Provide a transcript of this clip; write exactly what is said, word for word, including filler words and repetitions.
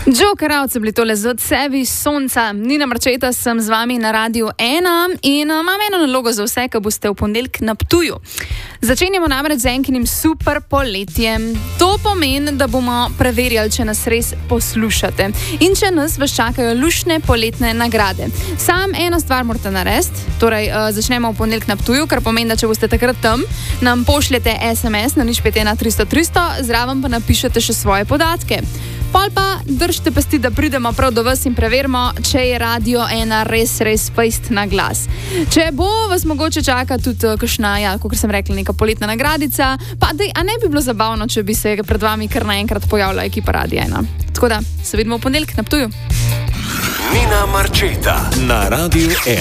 Jokeravci so bili tole z odsevi sonca. Nina Marčeta sem z vami na Radiu ena in uh, imam eno nalogo za vse, ki boste v ponedeljek na Ptuju. Začenjamo namreč z enkinim super poletjem. To pomeni, da bomo preverjali, če nas res poslušate in če nas vas čakajo luštne poletne nagrade. Sam eno stvar morate narediti, torej uh, začnemo v ponedeljek na Ptuju, kar pomeni, da če boste takrat tam, nam pošljete es em es na nič pet ena tristo tristo, zraven pa napišete še svoje podatke. Pol pa držite pesti, da pridemo prav do vas in preverimo, če je Radio ena res, res fejst na glas. Če bo, vas mogoče čaka tudi kakšna, ja, kot sem rekla, neka poletna nagradica, pa dej, a ne bi bilo zabavno, če bi se pred vami kar naenkrat pojavila ekipa Radia ena. Tako da, se vidimo v ponedeljek na Ptuju. Nina Marčeta na Radiu ena.